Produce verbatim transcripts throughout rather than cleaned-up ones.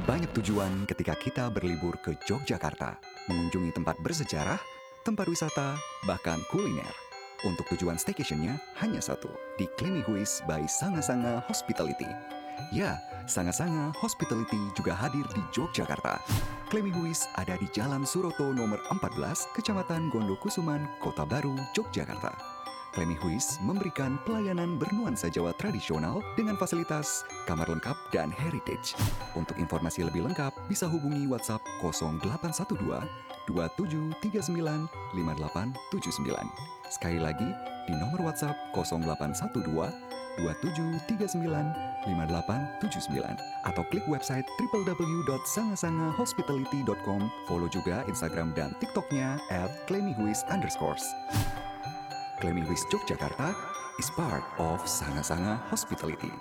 Banyak tujuan ketika kita berlibur ke Yogyakarta, mengunjungi tempat bersejarah, tempat wisata, bahkan kuliner. Untuk tujuan staycation-nya hanya satu, di Klemihuis by Sanga Sanga Hospitality. Ya, Sanga Sanga Hospitality juga hadir di Yogyakarta. Klemihuis ada di Jalan Suroto nomor empat belas, Kecamatan Gondokusuman, Kota Baru, Yogyakarta. Klemihuis memberikan pelayanan bernuansa Jawa tradisional dengan fasilitas kamar lengkap dan heritage. Untuk informasi lebih lengkap, bisa hubungi WhatsApp nol delapan satu dua, dua tujuh tiga sembilan, lima delapan tujuh sembilan. Sekali lagi, di nomor WhatsApp nol delapan satu dua, dua tujuh tiga sembilan, lima delapan tujuh sembilan atau klik website w w w dot sanga sanga hospitality dot com. Follow juga Instagram dan TikTok-nya at klemihuis underscores. Klemihuis Yogyakarta is part of Sanga Sanga Hospitality.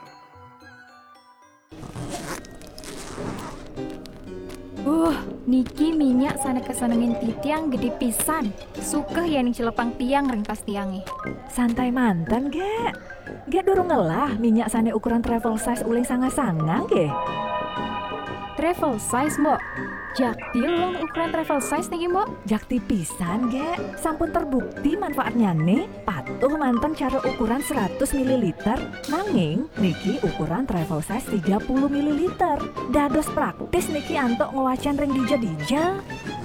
Uh, niki minyak sana kesenengin titiang gede pisan. Suka ya ning celepang tiang ringkas tiangi. Santai mantan, ge. Ge durung ngelah minyak sana ukuran travel size uling sanga-sanga, ge. Travel size, Mbok. Jakti long ukuran travel size nih, Mbok. Jakti pisan, ge. Sampun terbukti manfaatnya nih. Patuh mantan cara ukuran seratus mililiter. Nanging, niki ukuran travel size tiga puluh mililiter. Dados praktis niki antok ngewacan ring dija-dija.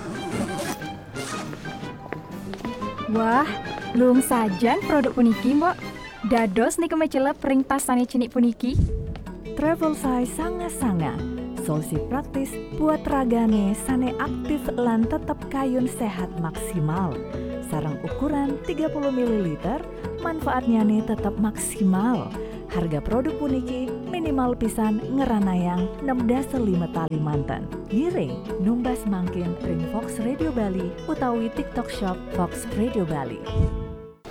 Wah, lung sajan produk puniki, Mbok. Dados niki mecelep ring tasane cinik puniki. Travel size sanga-sanga. Solusi praktis buat ragane sane aktif lan tetap kayun sehat maksimal. Sarang ukuran tiga puluh mililiter, manfaatnya nih tetap maksimal. Harga produk puniki minimal pisan ngeranayang enam dasa lima tali mantan. Giring numbas mangkin ring Fox Radio Bali utawi TikTok Shop Fox Radio Bali.